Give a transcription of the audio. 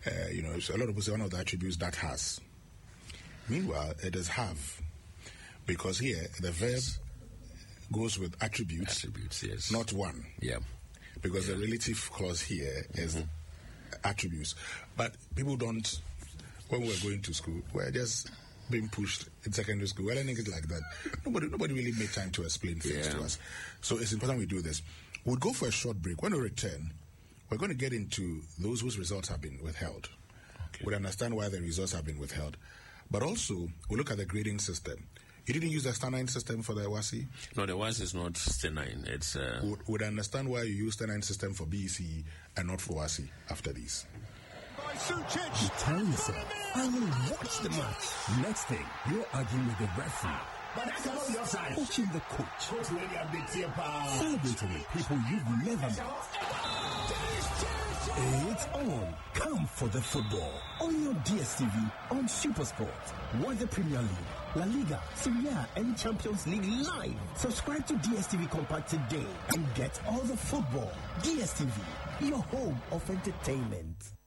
So a lot of people say one of the attributes that has. Meanwhile, it is have, because here the verb goes with attributes, yes, not one. Yeah. Because the relative clause here is attributes. But people don't, when we're going to school, we're just being pushed in secondary school. We're learning it like that. Nobody really made time to explain things to us. So it's important we do this. We'll go for a short break. When we return, we're going to get into those whose results have been withheld. Okay. We'll understand why the results have been withheld. But also, we'll look at the grading system. You didn't use the Star 9 system for the WASSCE? No, the WASSCE is not Star 9. It's would understand why you use Star 9 system for BECE and not for WASSCE after these. You tell yourself, I will watch the match. Next thing, you're arguing with the referee. But that's not your side. Coaching the coach. Celebrating with people you've never met. It's on. Come for the football. On your DSTV, on SuperSport. Watch the Premier League, La Liga, Serie A, and Champions League live. Subscribe to DSTV Compact today and get all the football. DSTV, your home of entertainment.